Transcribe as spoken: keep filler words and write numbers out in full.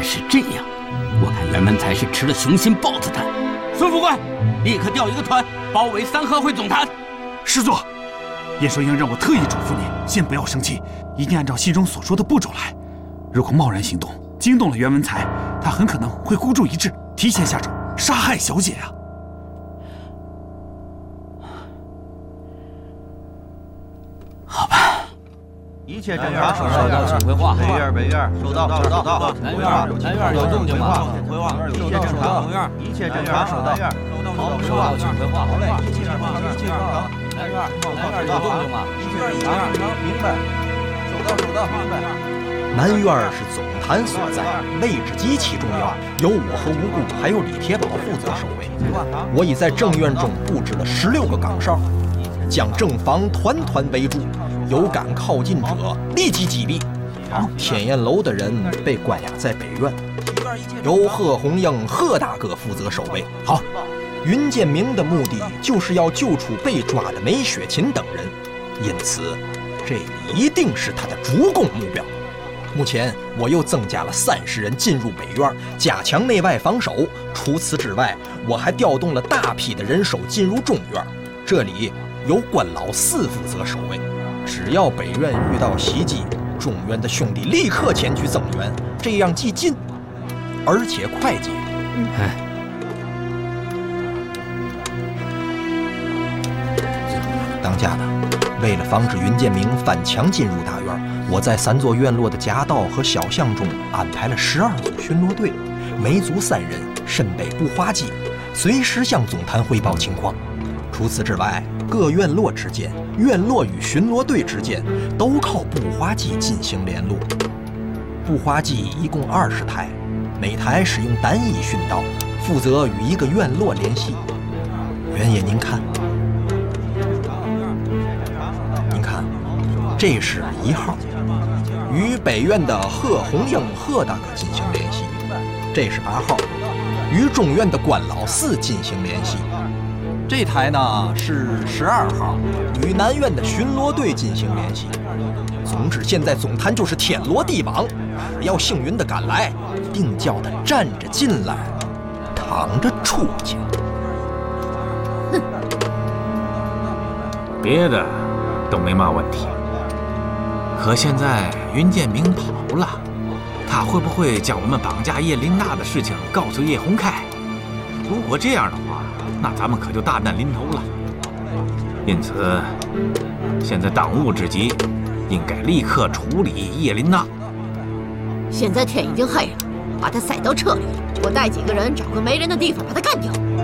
来是这样，我看袁文才是吃了雄心豹子胆。孙副官，立刻调一个团包围三合会总坛。 师座，叶寿英让我特意嘱咐你，先不要生气，一定按照信中所说的步骤来。如果贸然行动，惊动了袁文才，他很可能会孤注一掷，提前下手杀害小姐啊！ 好吧。 一切正常，收到，请回话。北院，北院，收到，收到，收到。南院，南院有动静吗？回话，一切正常。北院，一切正常，收到。好，收到，请回话。好嘞，一切正常，一切正常。南院，南院有动静吗？一切正常，明白。收到，收到，明白。 南院是总坛所在，位置极其重要，由我和吴故还有李铁宝负责守卫。我已在正院中布置了十六个岗哨，将正房团团围住，有敢靠近者立即击毙。天焰楼的人被关押在北院，由贺红英贺大哥负责守卫。好，云建明的目的就是要救出被抓的梅雪琴等人，因此这里一定是他的主攻目标。目前我又增加了三十人进入北院，加强内外防守。除此之外，我还调动了大批的人手进入中院，这里由关老四负责守卫。只要北院遇到袭击，中院的兄弟立刻前去增援，这样既近而且快捷。 哎， 当家的，为了防止云建明翻墙进入大院，我在三座院落的夹道和小巷中安排了十二组巡逻队，每组三人，身背步花机，随时向总坛汇报情况。除此之外，各院落之间、院落与巡逻队之间都靠步花机进行联络。步花机一共二十台，每台使用单一讯道，负责与一个院落联系。袁爷，您看，您看，这是一号，与北院的贺红英贺大哥进行联系；这是八号，与中院的关老四进行联系。这台呢是十二号，与南院的巡逻队进行联系。总之，现在总坛就是天罗地网，只要幸运的赶来，定叫他站着进来，躺着出去。 哼，别的都没嘛问题，可现在云建明跑了，他会不会将我们绑架叶琳娜的事情告诉叶洪开？如果这样的话，那咱们可就大难临头了。因此，现在当务之急，应该立刻处理叶琳娜。 现在天已经黑了，把他塞到车里，我带几个人找个没人的地方把他干掉。